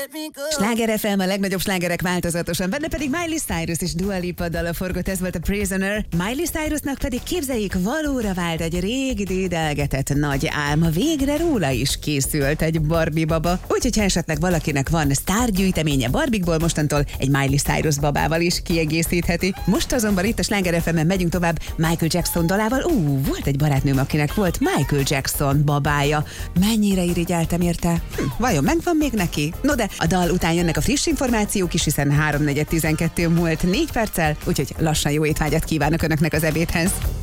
Sláger FM, a legnagyobb slágerek változatosan, benne pedig Miley Cyrus és Dua Lipa dala forgott, ez volt a Prisoner. Miley Cyrusnak pedig képzeljék, valóra vált egy régi dédelgetett nagy álma, végre róla is készült egy Barbie baba. Úgyhogy ha esetleg valakinek van sztárgyűjteménye Barbie-ból, mostantól egy Miley Cyrus babával is kiegészítheti. Most azonban itt a Sláger FM-en megyünk tovább Michael Jackson dalával. Volt egy barátnőm, akinek volt Michael Jackson babája. Mennyire irigyeltem érte? Vajon megvan még neki? No de a dal után jönnek a friss információk is, hiszen 3:12 múlt 4 perccel, úgyhogy lassan jó étvágyat kívánok Önöknek az ebédhez.